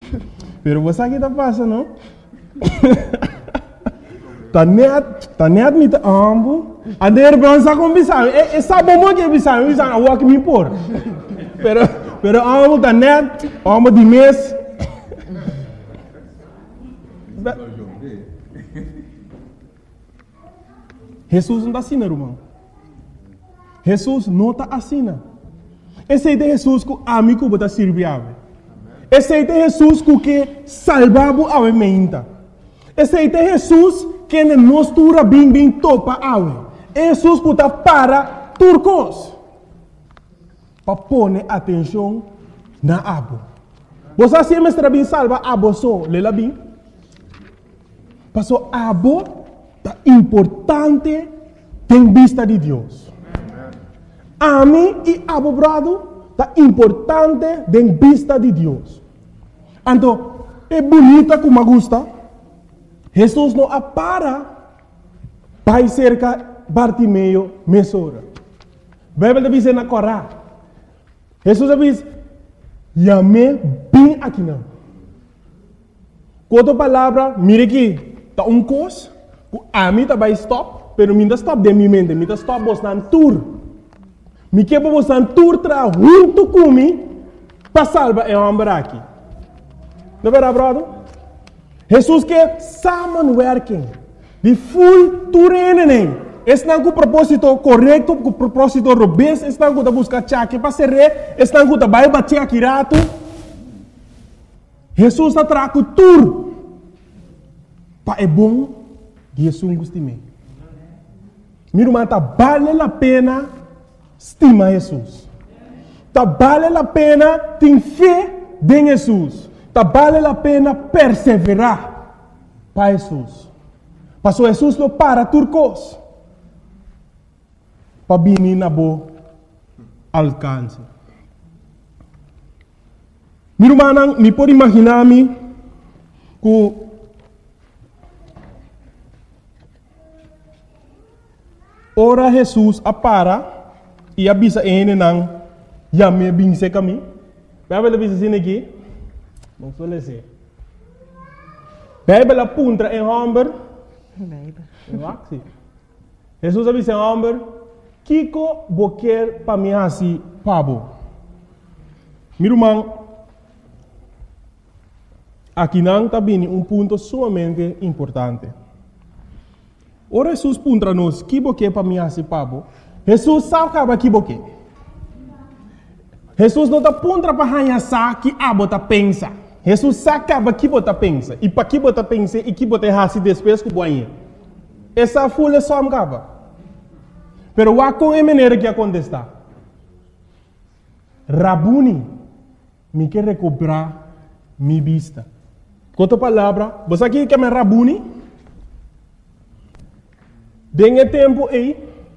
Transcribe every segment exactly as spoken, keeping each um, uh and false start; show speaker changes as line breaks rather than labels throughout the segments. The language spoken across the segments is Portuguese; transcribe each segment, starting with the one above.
Pero você aqui tá passa, não? Tá net, tá net me tá ambo. A de repente sa com bisão. É é sabe como que bisão, bisão a walk me por. Pero pero ambo tá net, ambo de mês. Jesus não está assim, irmão. Jesus não está assim. Esse é de Jesus que a mim que está servindo. Esse é de Jesus que salvava a mente. Esse é de Jesus que não mostra bem bem topa a Jesus que está para turcos. Para pôr atenção na abo. Você sempre está bem salva abo só, lela bem. Passou abo é importante em vista de Deus. A mim e abo brado é importante em vista de Deus. Então, é bonita como gosta. Jesus não apara para cerca Bartimeu mesora. A Bíblia diz na Corá. Jesus diz, "Yame bem aqui não." Outra palavra, mire aqui, tá um cos. A mim também stop, pero minha stop de minha mente, minha stop bostan tour. Me que para bostan tour tra junto comigo para salvar o homem aqui. Não é verdade, brother? Jesus quer samenwerking, de full tour em Estão com o propósito correto, com o propósito robusto, estão com a busca chaque para ser rei, estão com a vai bater aqui rato. Jesus está trazendo tour para é bom. Jesus gostime. Meu irmão, tá vale a pena estimar Jesus. Tá vale a pena ter fé em Jesus. Tá vale a pena perseverar para Jesus. Passou Jesus não para turcos. Para vir na boa alcance. Meu irmão, me pode imaginar-me que ora Jesus apara e avisa ele não já me binse caminho. Vai ver avisa assim aqui. Não suele ser. Bíblia apunta em homem. Bíblia. Jesus avisa em homem. Kiko boquer para mim assim pabo. Meu irmão, aqui não está bem um ponto sumamente importante. Ora Jesus puntra nos que boquer para mim assim pabo. Jesus sabe que que boquer. Jesus não está puntra para hanhar que a bota pensa. Jesus sabe que bota pensa e para que bota pensa e que bota hasi depois que boinha. Essa folha só me acaba. Pero wa com a maneira que acontece. Rabuni, me quer recobrar minha vista. Com outra palavra, você aqui quer me Rabuni? Dengue tempo aí,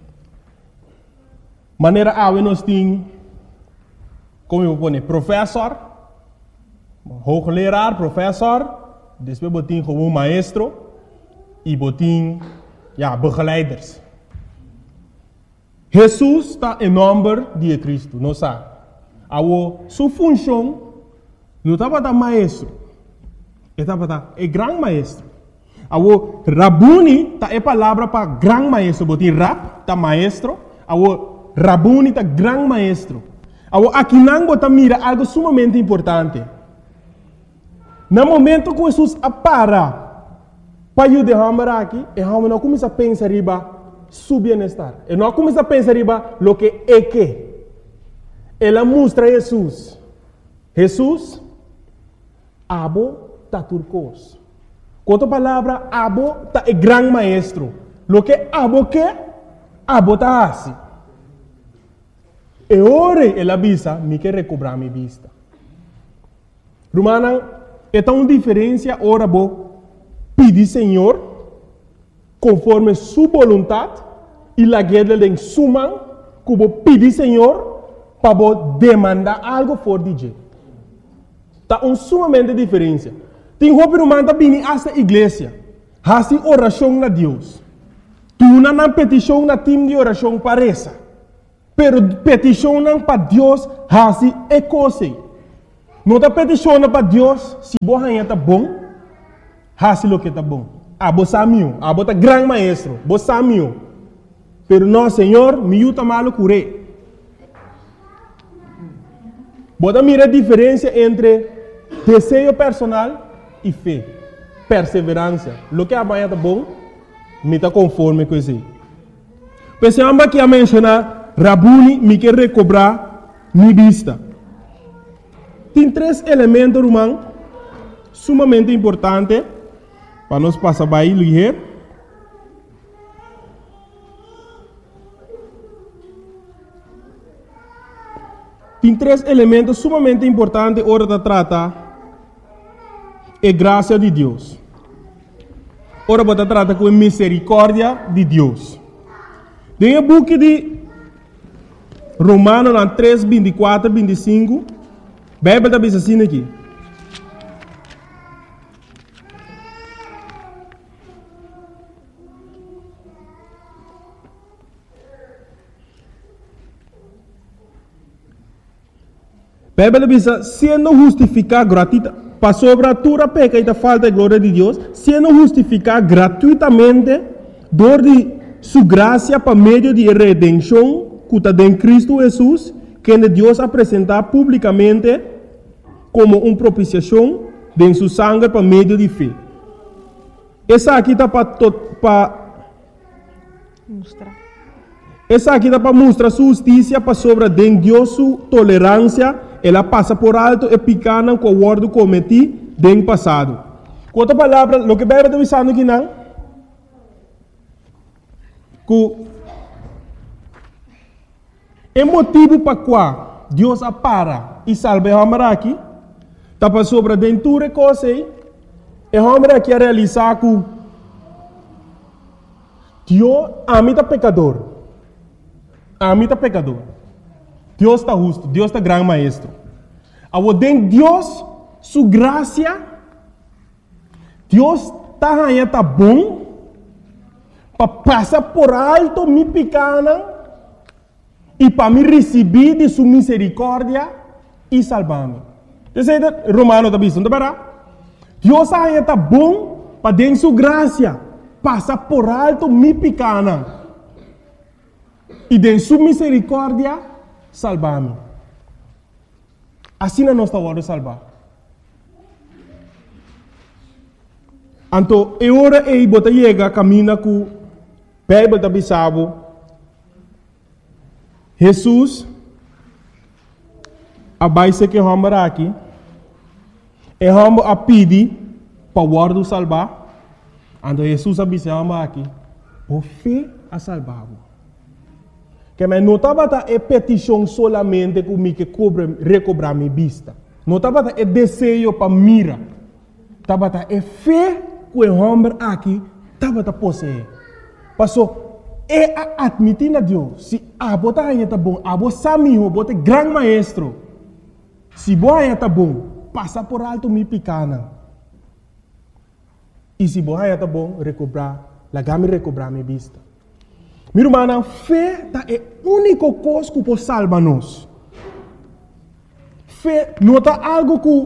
maneira a nós tem, como eu vou dizer, professor, hoogleraar, professor, depois botin como maestro e botin, ja, begeleiders. Jesus está em nome de Cristo, não sabe? A sua função não estava da maestro, estava da é grande maestro. A Rabuni está é palavra para grande maestro, botin rap tá maestro, a Rabuni está grande maestro. A aqui não bota mira algo sumamente importante. No momento que Jesus apara para ajudar aqui, e a não começa a pensar riba su bienestar. E não começa a pensar riba lo que é que. Ela mostra Jesus. Jesus, abo ta turcos. Com outra palavra, abo ta é grande maestro. Lo que abo que, abo ta assim. E ora ela avisa, me quer recobrar minha vista. Romana, é tão diferença ora bo pedir Senhor conforme sua vontade e la guerra de suma que bo pedir Senhor para bo demandar algo for de je. Tá um sumamente diferença. Tem roupa romana bem essa igreja, hasi oração na Deus. Tu não na petição na time de oração parece. Pero petição para Deus hasi é coisa. Não tá peticiona para Deus, se você está bom, faça o que está bom. Ah, você é meu, ah, você é grande maestro, você é meu. Pero não, Senhor, me ajuda malo curé. Você mira a diferença entre desejo personal e fé, perseverança. O que amanhã está bom, me está conforme com isso. Pensamos que a mencionar, Rabuni me quer recobrar minha vista. Tem três elementos, irmão, sumamente importantes para nós passar para aí, ligeiro. Tem três elementos sumamente importantes hora de tratar a graça de Deus. Ora, você trata com a misericórdia de Deus. Tem o book de Romanos três, vinte e quatro, vinte e cinco. A Bíblia está assim aqui. A Bíblia diz, sendo justificado gratuitamente, para sobre a tua peca e a falta de glória de Deus, sendo justificado gratuitamente, dor de sua graça para meio de redenção, que está em Cristo Jesus, que Deus apresentar publicamente como uma propiciação de sua sangue para meio de fé. Essa aqui está para mostrar. Essa aqui está para mostrar sua justiça para sobre de Deus sua tolerância. Ela passa por alto e picana com o word cometido no passado. Com outra palavra, o que a Bíblia está dizendo aqui não? Que o motivo para qual Deus apara e salva o homem aqui, está para sobre dentro de coisa e o homem aqui a realizar que Deus ama o pecador. Ama o pecador. Deus está justo, Deus está grande maestro. Ao den Deus, sua graça, Deus está aí, está bom, para passar por alto minha pequena e para me receber de sua misericórdia e salvar-me. Você é Romano está dizendo, não é? Deus aí está bom para den sua graça, passar por alto minha pequena e de sua misericórdia salvar-me. Assim não está hora de salvar. Então, é hora de você chegar, caminha com a Bíblia da Bissau. Jesus, a base que vamos aqui, é vamos a pedir para o word salvar. Então, Jesus a Bissau aqui, por fé a salvar-o. Que me não estava a petição solamente que me que cobre recobrar minha vista. Não estava a desejo para mira. Estava a fé que o homem aqui estava a possuir. Passou é a admitir a Deus. Se a bota aí está bom, a bota samiho, bota grande maestro. Se boa aí está bom, passa por alto minha pequena. E se boa aí está bom, recobrar, largar me recobrar minha vista. Meu irmão, a fé é a única coisa que pode salvar nós. Fé não é algo que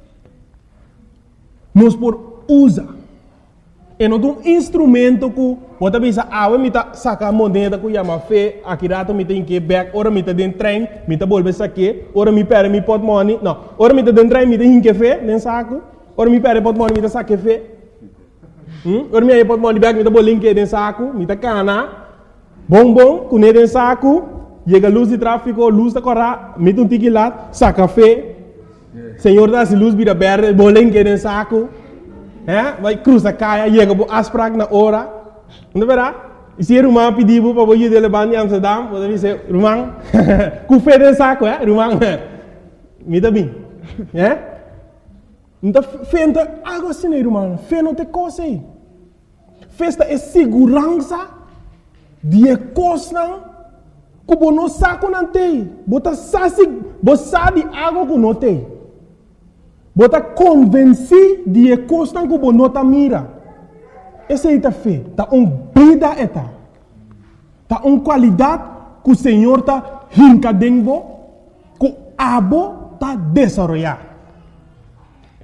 nós podemos usar. É não um instrumento que você pensa, ah, eu me sacar a moneda que chama fé, aqui rato me tem que back, ora me tem dentro trem, me tem bolsa aqui, ora me perde me pot money, não, ora me tem dentro trem, me tem que fé, nem saco, ora me perde pot money, me tem saque fé, hum? Ora me pot money back, me tem bolinho que dentro saco, me tem cana. Bom, bom, com ele em saco, chega a luz de tráfego, luz da corra, mete um tique lá, saca fé. Senhor dá-se luz, vira verde, bolinho que em saco. É? Vai cruza caia, chega a asprag na hora. Não é verdade? E se o irmão pediu para você de levar em Amsterdam, você dizer, irmão, com fé em saco, é? Irmão, me dá bem. É? Então, fé não tem algo assim, irmão. Fé não tem coisa aí. Festa é segurança. Die coisa que você não sabe que não tem. Você sabe algo que não tem. Você convence de coisa que você não mira. Essa é a fé. Está uma vida. Está uma qualidade que o Senhor está rincando, que o abo está desenvolvendo.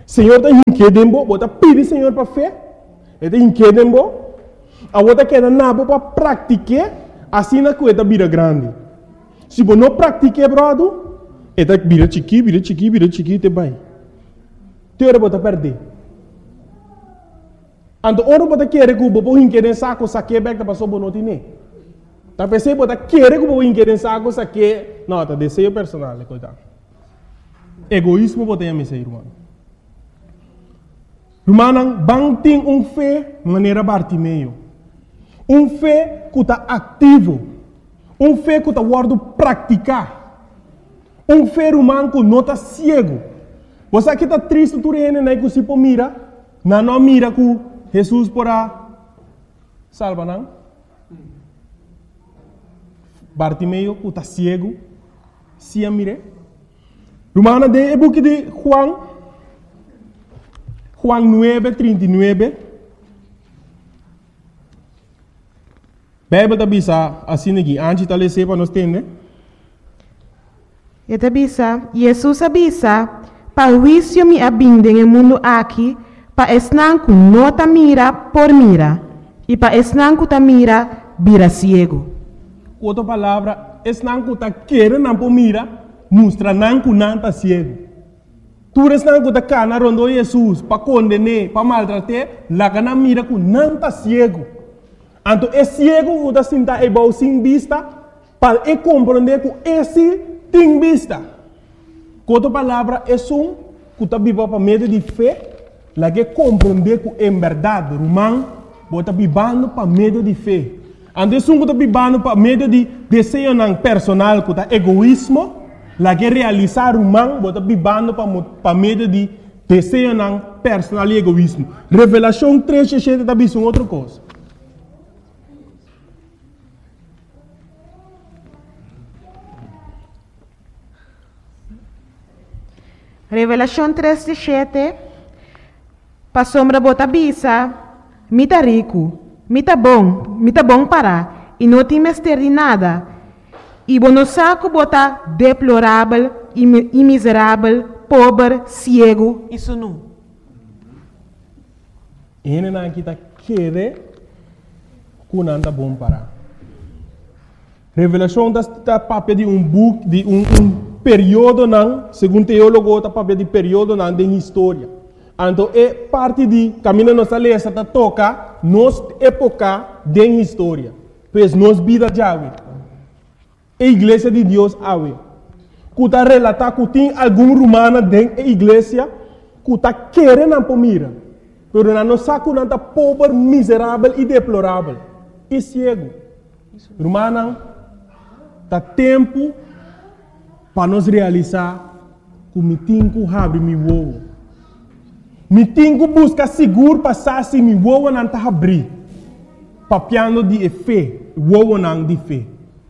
Senhor tá inquedembo, bota pedir Senhor para fé. Ele tá inquedembo. A outra queda nabo para praticar, assim na coisa vira grande. Se você não pratica, brado, ele vira chiqui, vira chiqui, vira chiqui, te vai. Te ora bota perder. Ando ora bota querer que o bobo inquedem saco, saque back da passou bonoti ne. Tá pensei bota querer que o bobo inquedem saco, saque, não, tá desejo personal, coitado. Egoísmo bota em ser irmão. Irmão, bang tem um fé maneira Bartimeu. Um fé que está ativo. Um fé que está guardo praticar. Um fé humano que não está cego. Você aqui está triste, tu reina, né, que se pô mira, não não mira que Jesus porá salva, não? Bartimeu que está cego, se a mire. Romana de é book de Juan, Juan nueve, trinta y nueve. Bíblia está bisa assim aqui, antes de ler para nós entender.
Eta bisa, Jesus avisa, para juízo me abinde en el mundo aqui, para esnanku no ta mira por mira, e para esnanku ta mira, vira ciego.
Outra palavra, esnanku ta querer não por mira, mostra nanku não ta ciego. Tu esnanku ta cana rondo Jesus, para condenar, para maltratar, lá que não mira que não ta ciego. Então, é ciego que está sentado igual sem vista, para ele compreender que esse tem vista. Com outra palavra, é um que está vivendo para meio de fé, lá que compreender que é verdade, romano, está vivendo para meio de fé. Então, é um que está vivendo para meio de desejo personal, que está egoísmo, lá que realizar romano, está vivendo para meio de desejo personal e egoísmo. Revelação três, sete, está vivendo outra coisa.
Revelação três, sete, para sombra bota bisa, mita rico, mita bom, mita bom para, e não tem mestre de nada. E bono saco bota deplorável, e miserável, pobre, cego, isso não.
Ele não está querendo que não está bom para. Revelação está papel de um book, de um, um período, não, segundo teólogo, está papel de período não, de história. Então, é parte de caminho nossa lei, está toca nos época de história. Pois nos vida de ave. A igreja de Deus ave. Que está relatar que tem algum romano dentro da igreja que está querendo não mira. Mas não sabe que não está pobre, miserável e deplorável. E cego. Romano, está tempo para nós realizar que me tenho que abrir meu ovo. Me tenho que buscar seguro para saber se meu ovo não está abrir. Papiando de fé, o ovo não de fé.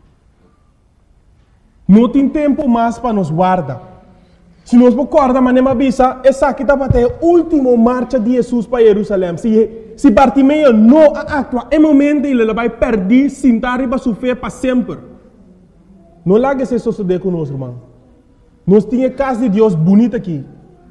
Não tem tempo mais para nos guardar. Se nós recordamos, mas nem avisa, essa aqui está para a última marcha de Jesus para Jerusalém. Se, se Bartimeu não atua, é momento ele vai perder, sentar e vai sofrer para sempre. Não lá que se suceder conosco, irmão. Nós temos a casa de Deus bonita aqui.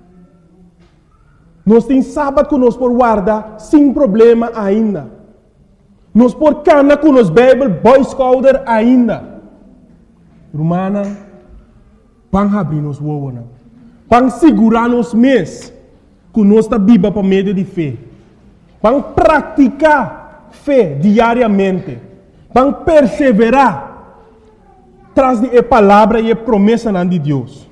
Nós temos sábado que nós por guardar sem problema ainda. Nós por cana com nos Bible, Boy Scouter ainda. Romana, vamos abrir nos ovos. Vamos segurar nos mês que nós está viva para meio de fé. Vamos praticar fé diariamente. Vamos perseverar traz de a palavra e a promessa de Deus.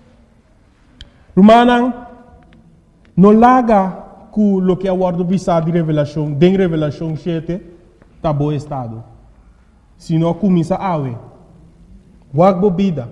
Romana, não larga que o que é o ordem visado de revelação, de revelação sete, está bom estado. Se não começa a ver. Wag bobida.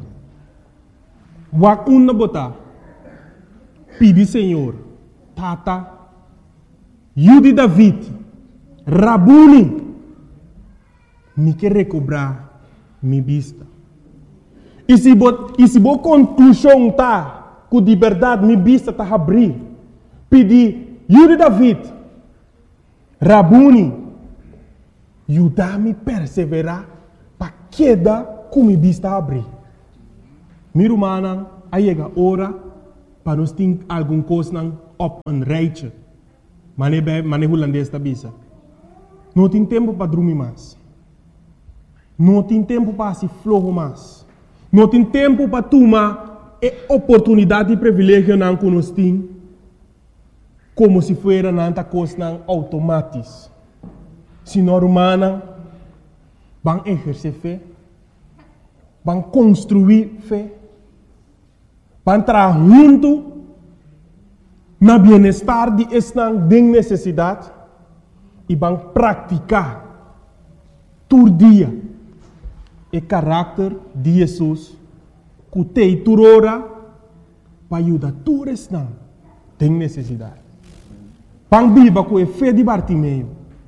Wag una bota. Pedi Senhor. Tata. Yudi David. Rabuni. Me quer recobrar minha vista. E se boa conclusão tá, que de verdade minha vista está a abrir. Pedi, Yuri David, Rabuni, ajuda-me a perseverar para queda com minha vista abrir. Minha irmã, aí chega a hora para nós ter alguma coisa op een rijtje. Manejo manejo holandês da bisa. Não tem tempo para dormir mais. Não tem tempo para se flojo mais. Não tem tempo para tomar a oportunidade e privilégio não que nós temos, como se fosse nanta coisa automática. Se nós humanos vão exercer fé, vão construir fé, vão trabalhar junto no bem-estar de esta necessidade e vão praticar todo dia o caráter de Jesus que tem turora para ajudar todos que têm necessidade. Vão viver com a fé de Bartimeu.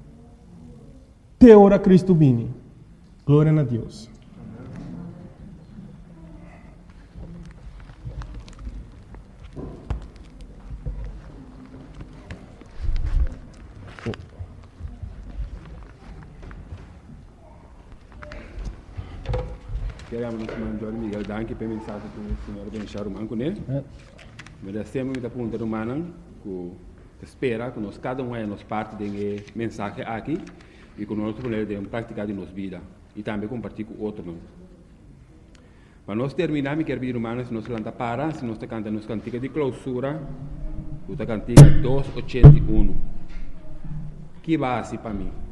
Te ora Cristo vini. Glória a Deus.
Queremos nos mandar Miguel danke per mensagem que o senhor deixaram manco né. Mas sempre muita pergunta humana que espera que nós cada um é nos parte de mensagem aqui e que nós podemos praticar em nossa vida e também compartilhar com outros. Para nós terminar, me quero pedir humanos, se nós canta para, se nós canta nos cantiga de clausura, o cantiga duzentos e oitenta e um. Que base para mim?